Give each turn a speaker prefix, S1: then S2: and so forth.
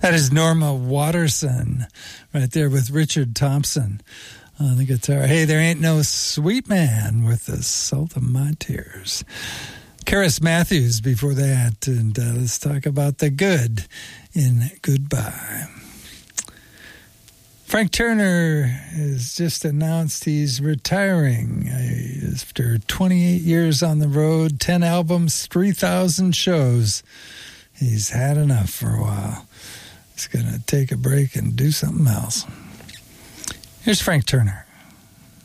S1: That is Norma Waterson right there with Richard Thompson on the guitar. Hey, there ain't no sweet man with the salt of my tears. Karis Matthews before that, and let's talk about the good in Goodbye. Frank Turner has just announced he's retiring after 28 years on the road, 10 albums, 3,000 shows. He's had enough for a while. He's going to take a break and do something else. Here's Frank Turner.